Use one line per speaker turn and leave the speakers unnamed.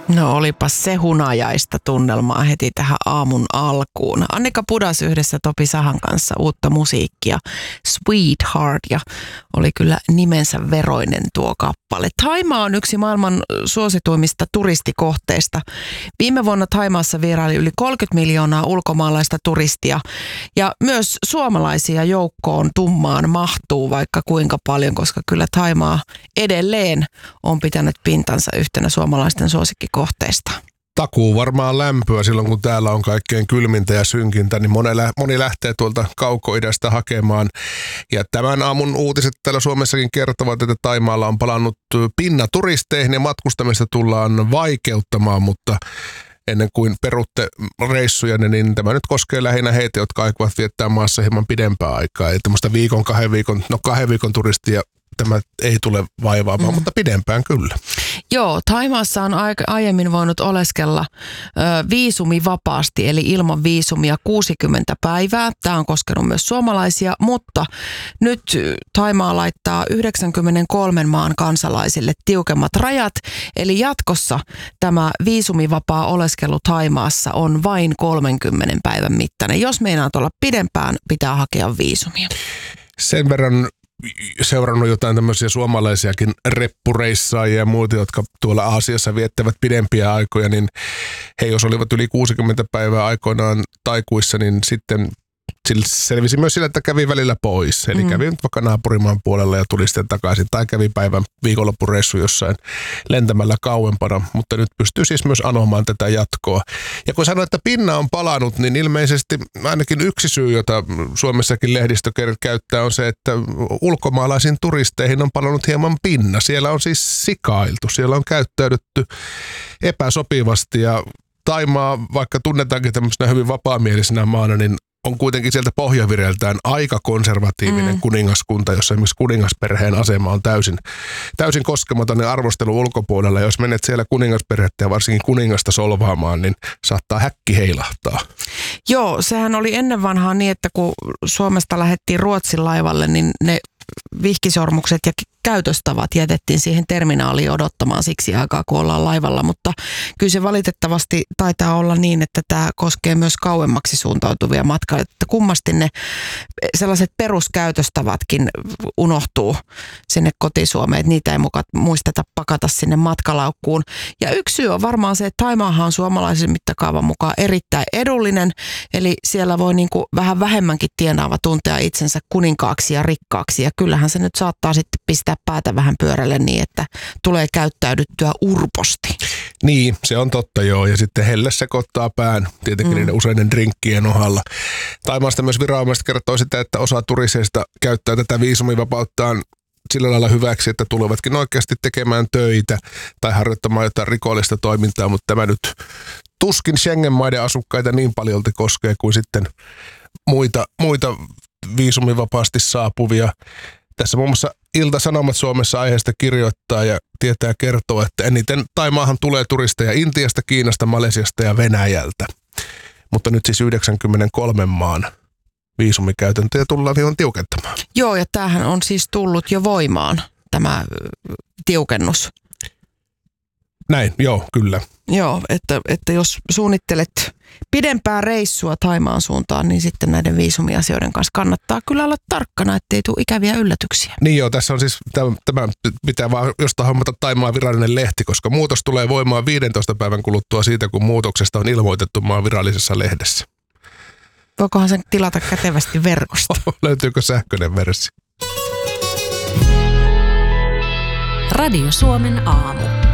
No olipas se hunajaista tunnelmaa heti tähän aamun alkuun. Annika Pudas yhdessä Topi Sahan kanssa uutta musiikkia, Sweetheart, ja oli kyllä nimensä veroinen tuo kappale. Thaimaa on yksi maailman suosituimmista turistikohteista. Viime vuonna Thaimaassa vieraili yli 30 miljoonaa ulkomaalaista turistia, ja myös suomalaisia joukkoon tummaan mahtuu vaikka kuinka paljon, koska kyllä Thaimaa edelleen on pitänyt pintansa yhtenä suomalaisten suosikkikohteista.
Takuu varmaan lämpöä silloin, kun täällä on kaikkein kylmintä ja synkintä, niin moni lähtee tuolta kaukoidästä hakemaan. Ja tämän aamun uutiset täällä Suomessakin kertovat, että Thaimaalla on palannut pinna turisteihin ja matkustamista tullaan vaikeuttamaan,2 ennen kuin perutte reissuja, niin tämä nyt koskee lähinnä heitä, jotka aikovat viettää maassa hieman pidempää aikaa. Eli tämmöistä 2 viikon turistia tämä ei tule vaivaamaan, mutta pidempään kyllä.
Joo, Thaimaassa on aiemmin voinut oleskella viisumi vapaasti, eli ilman viisumia 60 päivää. Tämä on koskenut myös suomalaisia, mutta nyt Thaimaa laittaa 93 maan kansalaisille tiukemmat rajat, eli jatkossa tämä viisumivapaa oleskelu Thaimaassa on vain 30 päivän mittainen. Jos meinaat olla pidempään, pitää hakea viisumia.
Sen verran seurannut jotain tämmöisiä suomalaisiakin reppureissaajia ja muita, jotka tuolla Aasiassa viettävät pidempiä aikoja, niin he jos olivat yli 60 päivää aikoinaan taikuissa, niin sitten selvisi myös sillä, että kävi välillä pois. Eli kävi nyt vaikka naapurimaan puolella ja tuli sitten takaisin. Tai kävi päivän viikonloppureissu jossain lentämällä kauempana. Mutta nyt pystyy siis myös anomaan tätä jatkoa. Ja kun sanoin, että pinna on palannut, niin ilmeisesti ainakin yksi syy, jota Suomessakin lehdistö käyttää, on se, että ulkomaalaisiin turisteihin on palannut hieman pinna. Siellä on siis sikailtu. Siellä on käyttäydytty epäsopivasti. Ja Thaimaa, vaikka tunnetaankin tämmöisenä hyvin vapaamielisenä maana, niin on kuitenkin sieltä pohjavireltään aika konservatiivinen kuningaskunta, jossa esimerkiksi kuningasperheen asema on täysin koskematon ja arvostelu ulkopuolella. Jos menet siellä kuningasperhettä ja varsinkin kuningasta solvaamaan, niin saattaa häkki heilahtaa.
Joo, sehän oli ennen vanhaa niin, että kun Suomesta lähdettiin Ruotsin laivalle, niin ne vihkisormukset ja käytöstavat jätettiin siihen terminaaliin odottamaan siksi aikaa, kun ollaan laivalla, mutta kyllä se valitettavasti taitaa olla niin, että tämä koskee myös kauemmaksi suuntautuvia matkailijoita, että kummasti ne sellaiset peruskäytöstavatkin unohtuu sinne kotisuomeen, että niitä ei muisteta pakata sinne matkalaukkuun. Ja yksi syy on varmaan se, että Thaimaahan on suomalaisen mittakaavan mukaan erittäin edullinen, eli siellä voi niin kuin vähän vähemmänkin tienaava tuntea itsensä kuninkaaksi ja rikkaaksi, ja kyllähän se nyt saattaa sitten pistää päätä vähän pyörälle niin, että tulee käyttäydyttyä urposti.
Niin, se on totta joo. Ja sitten helle sekoittaa pään tietenkin niiden useiden drinkkien ohalla. Thaimaasta myös viranomaiset kertoo sitä, että osa turisteista käyttää tätä viisumivapauttaan sillä lailla hyväksi, että tulevatkin oikeasti tekemään töitä tai harjoittamaan jotain rikollista toimintaa, mutta tämä nyt tuskin Schengen-maiden asukkaita niin paljolti koskee kuin sitten muita viisumivapaasti saapuvia. Tässä muun muassa Ilta-Sanomat Suomessa aiheesta kirjoittaa ja tietää kertoa, että eniten Thaimaahan tulee turisteja Intiasta, Kiinasta, Malesiasta ja Venäjältä. Mutta nyt siis 93 maan viisumikäytäntöjä tullaan hieman tiukentamaan.
Joo, ja tämähän on siis tullut jo voimaan, tämä tiukennus.
Näin, joo, kyllä.
Joo, että jos suunnittelet pidempää reissua Thaimaan suuntaan, niin sitten näiden viisumiasioiden kanssa kannattaa kyllä olla tarkkana, ettei tule ikäviä yllätyksiä.
Niin joo, tässä on siis, tämä pitää vaan jostain hommata Thaimaan virallinen lehti, koska muutos tulee voimaan 15 päivän kuluttua siitä, kun muutoksesta on ilmoitettu maan virallisessa lehdessä.
Voikohan sen tilata kätevästi verkosta?
Löytyykö sähköinen versio?
Radio Suomen aamu.